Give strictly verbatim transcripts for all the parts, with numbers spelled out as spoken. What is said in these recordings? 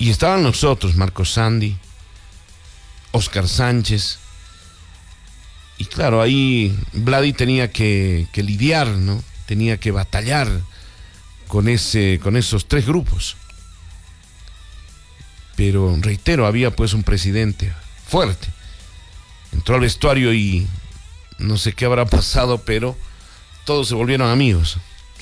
Y estaban nosotros, Marcos Sandy, Oscar Sánchez. Y claro, ahí Vladi tenía que, que lidiar, ¿no? Tenía que batallar con, ese, con esos tres grupos. Pero, reitero, había pues un presidente fuerte. Entró al vestuario y no sé qué habrá pasado, pero todos se volvieron amigos.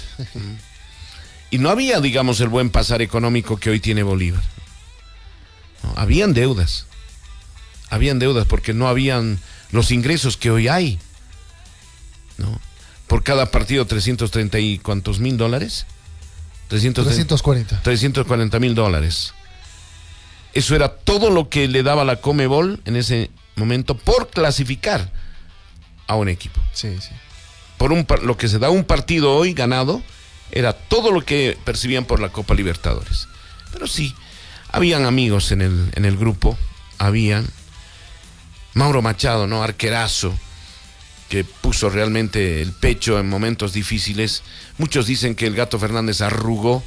Y no había, digamos, el buen pasar económico que hoy tiene Bolívar. No, habían deudas. Habían deudas porque no habían los ingresos que hoy hay. ¿No? Por cada partido trescientos treinta y cuántos mil dólares. trescientos cuarenta. trescientos cuarenta mil dólares. Eso era todo lo que le daba la Conmebol en ese momento por clasificar a un equipo. Sí, sí. Por un, lo que se da un partido hoy ganado era todo lo que percibían por la Copa Libertadores. Pero sí, habían amigos en el, en el grupo, habían Mauro Machado, ¿no? Arquerazo, que puso realmente el pecho en momentos difíciles. Muchos dicen que el Gato Fernández arrugó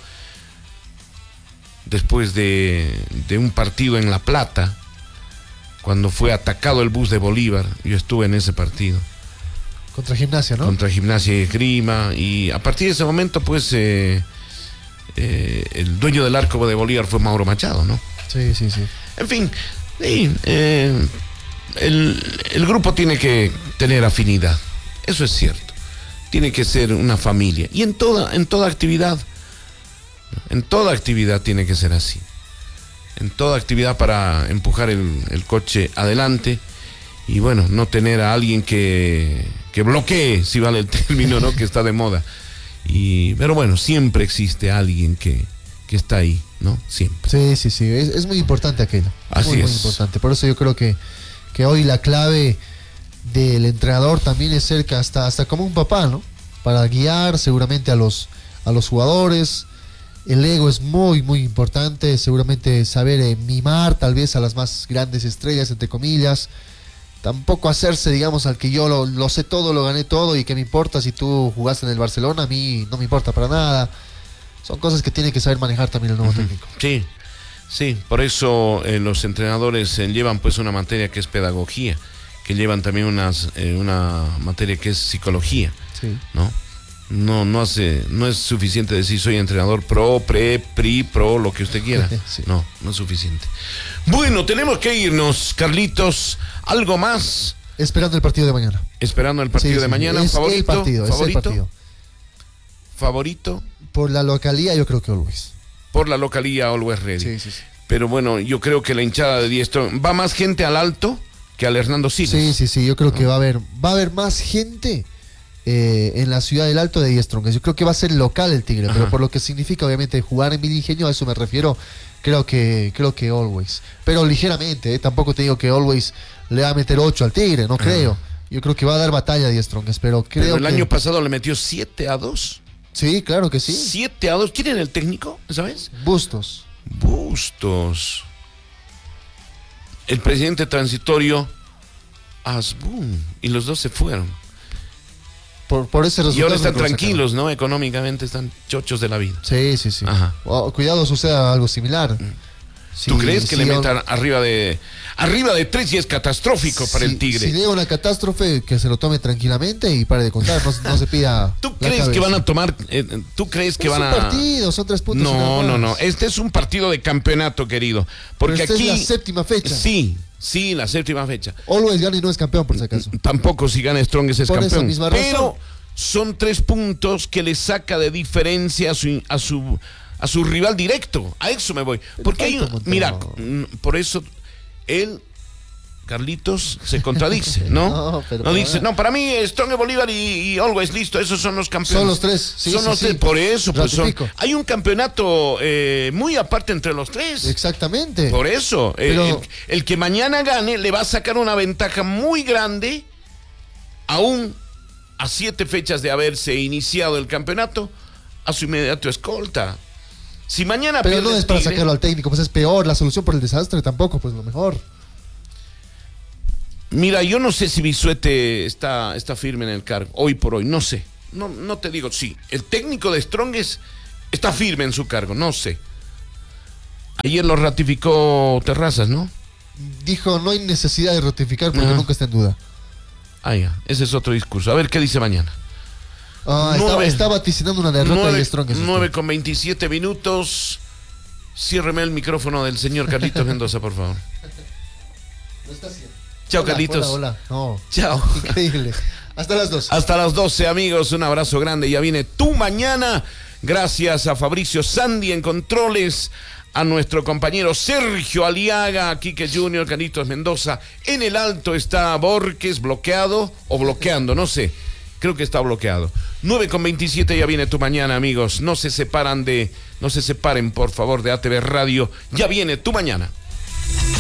después de, de un partido en La Plata, cuando fue atacado el bus de Bolívar. Yo estuve en ese partido. Contra Gimnasia, ¿no? Contra Gimnasia y Esgrima. Y a partir de ese momento, pues, eh, eh, el dueño del arco de Bolívar fue Mauro Machado, ¿no? Sí, sí, sí. En fin, sí, eh, el, el grupo tiene que tener afinidad. Eso es cierto. Tiene que ser una familia. Y en toda, en toda actividad. En toda actividad tiene que ser así. En toda actividad para empujar el, el coche adelante. Y bueno, no tener a alguien que, que bloquee, si vale el término, ¿no? Que está de moda. Y, pero bueno, siempre existe alguien que, que está ahí, ¿no? Siempre. Sí, sí, sí. Es, es muy importante aquello. Así muy, es. Muy importante. Por eso yo creo que, que hoy la clave del entrenador también es ser hasta, hasta como un papá, ¿no? Para guiar seguramente a los, a los jugadores. El ego es muy, muy importante. Seguramente saber eh, mimar tal vez a las más grandes estrellas, entre comillas. Tampoco hacerse, digamos, al que yo lo, lo sé todo, lo gané todo y que me importa si tú jugaste en el Barcelona, a mí no me importa para nada. Son cosas que tiene que saber manejar también el nuevo uh-huh. técnico. Sí, sí, por eso eh, los entrenadores eh, llevan pues una materia que es pedagogía, que llevan también unas, eh, una materia que es psicología, sí. ¿no? No, no hace, no es suficiente decir soy entrenador pro, pre, pri, pro, lo que usted quiera. Sí. No, no es suficiente. Bueno, tenemos que irnos, Carlitos. ¿Algo más? Esperando el partido de mañana. Esperando el partido sí, de sí, mañana. Es ¿Favorito? El partido, ¿Favorito? Es el partido. ¿Favorito? Por la localía, yo creo que Always. Por la localía, Always Ready. Sí, sí, sí. Pero bueno, yo creo que la hinchada de Diestro va más gente al Alto que al Hernando Siles. Sí, sí, sí. Yo creo ¿no? que va a haber, va a haber más gente. Eh, en la ciudad del Alto de Die Strongest. Yo creo que va a ser local el Tigre, Ajá. pero por lo que significa obviamente jugar en Milingenio, a eso me refiero, creo que creo que Always, pero ligeramente, eh, tampoco te digo que Always le va a meter ocho al Tigre, no Ajá. creo. Yo creo que va a dar batalla a Die Strongest, pero creo pero el que... año pasado le metió siete a dos. Sí, claro que sí. siete a dos. ¿Quién era el técnico, sabes? Bustos. Bustos. El presidente transitorio Asbun, y los dos se fueron. Por, por ese resultado. Y ahora están tranquilos, ¿no? Económicamente están chochos de la vida. Sí, sí, sí. Ajá. Oh, cuidado, suceda algo similar. ¿Tú sí, crees que sí, le metan on... arriba de arriba de tres y es catastrófico sí, para el Tigre? Si llega una catástrofe, que se lo tome tranquilamente y pare de contar, no, no se pida. ¿Tú crees cabeza. que van a tomar? Eh, ¿Tú crees que es van un a? partido, son tres puntos. No, no, no. Este es un partido de campeonato, querido. Porque Pero esta aquí es la séptima fecha. Sí. Sí, la séptima fecha. Always gana y no es campeón, por si acaso. Tampoco si gana Strongest es por campeón. Esa misma razón. Pero son tres puntos que le saca de diferencia a su a su a su rival directo. A eso me voy. Pero porque hay un, mira, por eso él Carlitos se contradice, ¿no? No, pero no dice, no, para mí Strongest, Bolívar y, y Always, listo, esos son los campeones. Son los tres, sí, son sí, los sí. tres, por eso, pues son, Ratifico. hay un campeonato eh, muy aparte entre los tres. Exactamente. Por eso, pero... el, el que mañana gane le va a sacar una ventaja muy grande, aún a siete fechas de haberse iniciado el campeonato, a su inmediato escolta. Si mañana pero no es para Tigre, sacarlo al técnico, pues es peor, la solución por el desastre tampoco, pues lo mejor. Mira, yo no sé si Bisuete está, está firme en el cargo, hoy por hoy, no sé. No, no te digo, sí. El técnico de Strongest está firme en su cargo, no sé. Ayer lo ratificó Terrazas, ¿no? Dijo, no hay necesidad de ratificar porque Ah. nunca está en duda. Ah, ya, ese es otro discurso. A ver qué dice mañana. Ah, Nueve. está, está vaticinando una derrota de Strong. nueve con veintisiete minutos. Ciérreme el micrófono del señor Carlitos Mendoza, por favor. Lo está haciendo. Chao, Hola, Carlitos. Hola, hola. No, Chao. increíble. Hasta las dos. Hasta las doce, amigos. Un abrazo grande. Ya viene tu mañana. Gracias a Fabricio Sandi en controles, a nuestro compañero Sergio Aliaga, a Quique Junior, Carlitos Mendoza. En el alto está Borges, bloqueado o bloqueando, no sé. Creo que está bloqueado. nueve con veintisiete, ya viene tu mañana, amigos. No se separan de, no se separen, por favor, de A T V Radio. Ya viene tu mañana.